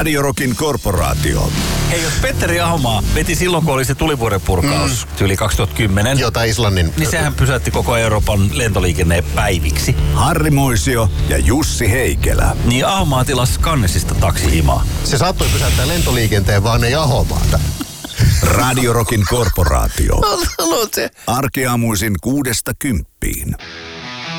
Radio Rockin korporaatio. Hei, jos Petteri Ahomaa veti silloin, kun oli se tulivuoren purkaus yli 2010. Jota Islannin... Niin sehän pysäytti koko Euroopan lentoliikenne päiviksi. Harri Moisio ja Jussi Heikelä. Niin Ahomaa tilasi Cannesista taksihimaa. Se saattoi pysäyttää lentoliikenteen, vaan ei Ahomaata. Radio Rockin korporaatio. Arkiaamuisin 6–10.